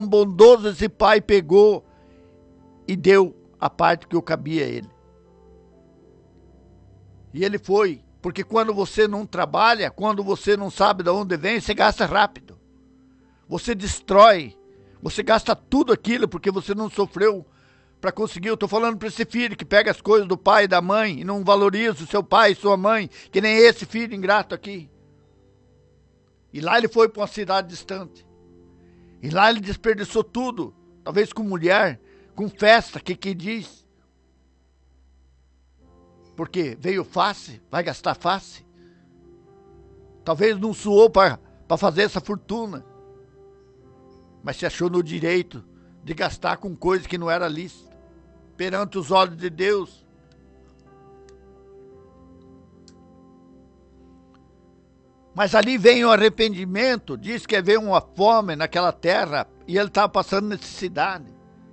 bondoso esse pai pegou e deu a parte que cabia a ele. E ele foi, porque quando você não trabalha, quando você não sabe de onde vem, você gasta rápido. Você destrói, você gasta tudo aquilo porque você não sofreu para conseguir. Eu estou falando para esse filho que pega as coisas do pai e da mãe e não valoriza o seu pai e sua mãe, que nem esse filho ingrato aqui. E lá ele foi para uma cidade distante. E lá ele desperdiçou tudo, talvez com mulher, com festa, que diz. Porque veio fácil, vai gastar fácil. Talvez não suou para fazer essa fortuna, mas se achou no direito de gastar com coisa que não era lícita, perante os olhos de Deus. Mas ali vem o arrependimento, diz que veio uma fome naquela terra e ele estava passando necessidade.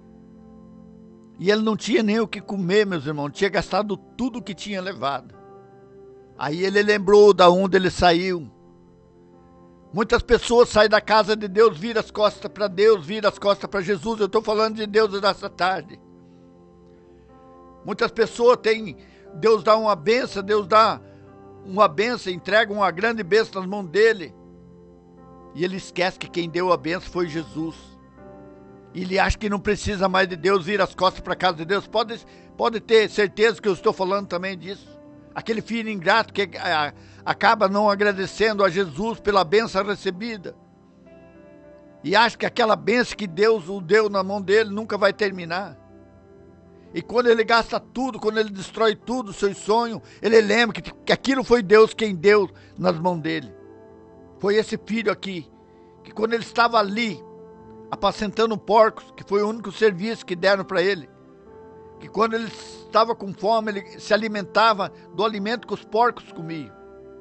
E ele não tinha nem o que comer, meus irmãos, tinha gastado tudo o que tinha levado. Aí ele lembrou de onde ele saiu. Muitas pessoas saem da casa de Deus, viram as costas para Deus, viram as costas para Jesus. Eu estou falando de Deus nessa tarde. Muitas pessoas têm, Deus dá uma benção, Deus dá uma benção, entrega uma grande benção nas mãos dele. E ele esquece que quem deu a benção foi Jesus. E ele acha que não precisa mais de Deus, vira as costas para a casa de Deus. Pode ter certeza que eu estou falando também disso. Aquele filho ingrato que acaba não agradecendo a Jesus pela bênção recebida. E acha que aquela bênção que Deus o deu na mão dele nunca vai terminar. E quando ele gasta tudo, quando ele destrói tudo, seus sonhos, ele lembra que aquilo foi Deus quem deu nas mãos dele. Foi esse filho aqui, que quando ele estava ali, apacentando porcos, que foi o único serviço que deram para ele, que quando ele estava com fome, ele se alimentava do alimento que os porcos comiam.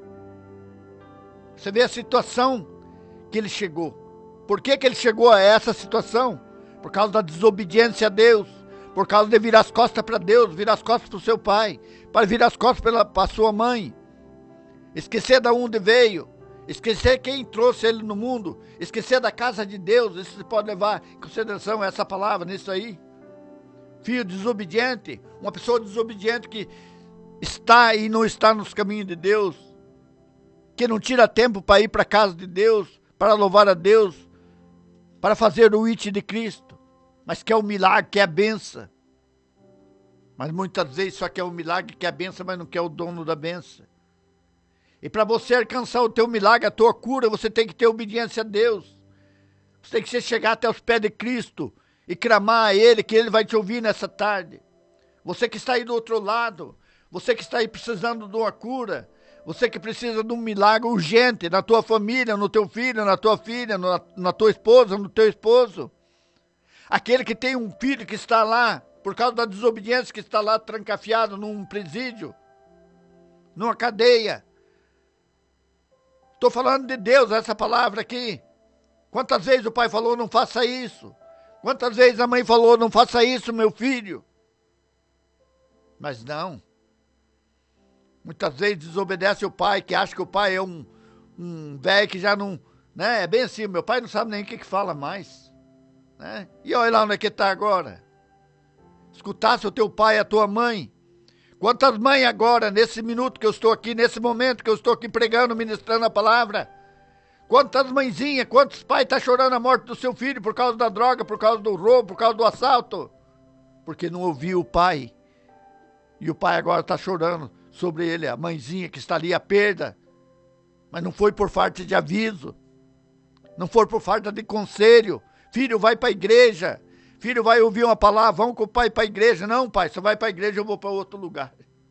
Você vê a situação que ele chegou. Por que ele chegou a essa situação? Por causa da desobediência a Deus, por causa de virar as costas para Deus, virar as costas para o seu pai, para virar as costas para a sua mãe, esquecer de onde veio, esquecer quem trouxe ele no mundo, esquecer da casa de Deus. Isso você pode levar em consideração essa palavra nisso aí. Filho desobediente, uma pessoa desobediente que está e não está nos caminhos de Deus, que não tira tempo para ir para a casa de Deus, para louvar a Deus, para fazer o it de Cristo, mas quer o milagre, quer a benção. Mas muitas vezes só quer o milagre, quer a benção, mas não quer o dono da benção. E para você alcançar o teu milagre, a tua cura, você tem que ter obediência a Deus. Você tem que chegar até os pés de Cristo e clamar a Ele, que Ele vai te ouvir nessa tarde. Você que está aí do outro lado, você que está aí precisando de uma cura, você que precisa de um milagre urgente na tua família, no teu filho, na tua filha, na tua esposa, no teu esposo. Aquele que tem um filho que está lá, por causa da desobediência, que está lá trancafiado num presídio, numa cadeia. Estou falando de Deus, essa palavra aqui. Quantas vezes o pai falou, não faça isso? Quantas vezes a mãe falou, não faça isso, meu filho? Mas não. Muitas vezes desobedece o pai, que acha que o pai é um velho que já não... Né? É bem assim, meu pai não sabe nem o que fala mais. Né? E olha lá onde é que está agora. Escutasse o teu pai e a tua mãe. Quantas mães agora, nesse minuto que eu estou aqui, nesse momento que eu estou aqui pregando, ministrando a palavra, quantas mãezinhas, quantos pais estão chorando a morte do seu filho por causa da droga, por causa do roubo, por causa do assalto? Porque não ouviu o pai. E o pai agora está chorando sobre ele, a mãezinha que está ali, a perda. Mas não foi por falta de aviso. Não foi por falta de conselho. Filho, vai para a igreja. Filho, vai ouvir uma palavra, vamos com o pai para a igreja. Não, pai, você vai para a igreja, eu vou para outro lugar.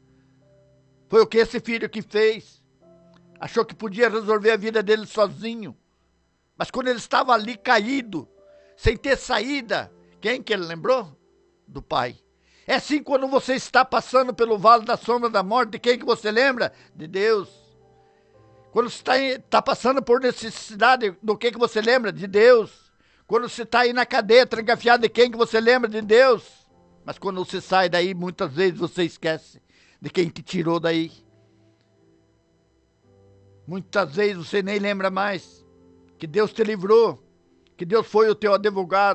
Foi o que esse filho que fez. Achou que podia resolver a vida dele sozinho. Mas quando ele estava ali caído, sem ter saída, quem que ele lembrou? Do pai. É assim quando você está passando pelo vale da sombra da morte, de quem que você lembra? De Deus. Quando você está passando por necessidade, do que você lembra? De Deus. Quando você está aí na cadeia, trancafiado, de quem que você lembra? De Deus. Mas quando você sai daí, muitas vezes você esquece de quem te tirou daí. Muitas vezes você nem lembra mais que Deus te livrou, que Deus foi o teu advogado.